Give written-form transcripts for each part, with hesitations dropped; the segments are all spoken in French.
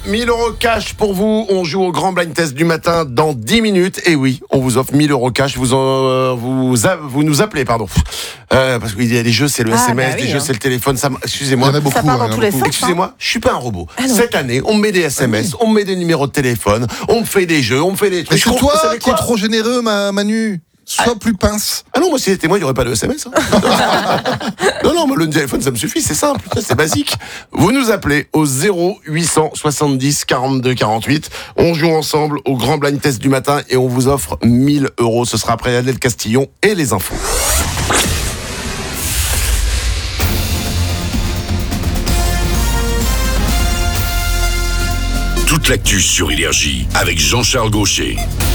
1000 € cash pour vous. On joue au grand blind test du matin dans 10 minutes. Et oui, on vous offre 1000 € cash. Vous nous appelez, pardon. Parce qu'il y a des jeux, c'est le SMS, des jeux, c'est le téléphone. Excusez-moi. Il y en a beaucoup. Ça part dans tous les sens. Excusez-moi, je suis pas un robot. Ah non. Cette année, on me met des SMS, on me met des numéros de téléphone, on me fait des jeux, on me fait des trucs. Mais c'est toi Vous savez qui es quoi trop généreux, Manu. Sois plus pince. Ah non, moi, si c'était moi, il n'y aurait pas de SMS. Non, moi, le téléphone, ça me suffit, c'est simple, c'est basique. Vous nous appelez au 0870 42 48. On joue ensemble au grand blind test du matin et on vous offre 1000 €. Ce sera après Adèle Castillon et les infos. Toute l'actu sur Énergie avec Jean-Charles Gaucher.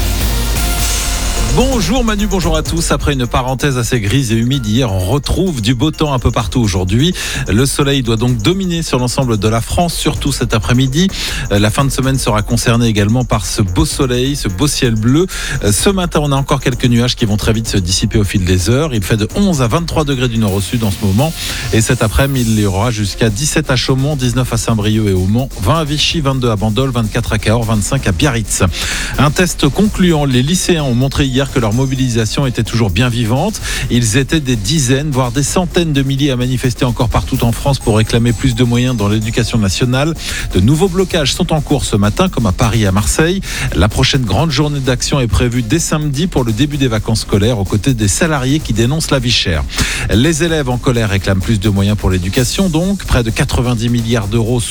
Bonjour Manu, bonjour à tous. Après une parenthèse assez grise et humide hier, on retrouve du beau temps un peu partout aujourd'hui. Le soleil doit donc dominer sur l'ensemble de la France, surtout cet après-midi. La fin de semaine sera concernée également par ce beau soleil, ce beau ciel bleu. Ce matin, on a encore quelques nuages qui vont très vite se dissiper au fil des heures. Il fait de 11 à 23 degrés du nord au sud en ce moment. Et cet après-midi, il y aura jusqu'à 17 à Chaumont, 19 à Saint-Brieuc et au Mans, 20 à Vichy, 22 à Bandol, 24 à Cahors, 25 à Biarritz. Un test concluant. Les lycéens ont montré hier que leur mobilisation était toujours bien vivante. Ils étaient des dizaines, voire des centaines de milliers à manifester encore partout en France pour réclamer plus de moyens dans l'éducation nationale. De nouveaux blocages sont en cours ce matin, comme à Paris et à Marseille. La prochaine grande journée d'action est prévue dès samedi pour le début des vacances scolaires, aux côtés des salariés qui dénoncent la vie chère. Les élèves en colère réclament plus de moyens pour l'éducation, donc près de 90 milliards d'euros